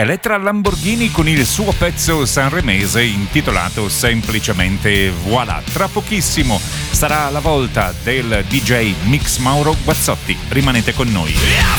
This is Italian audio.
Elettra Lamborghini con il suo pezzo sanremese intitolato semplicemente Voilà. Tra pochissimo sarà la volta del DJ Mix Mauro Guazzotti. Rimanete con noi.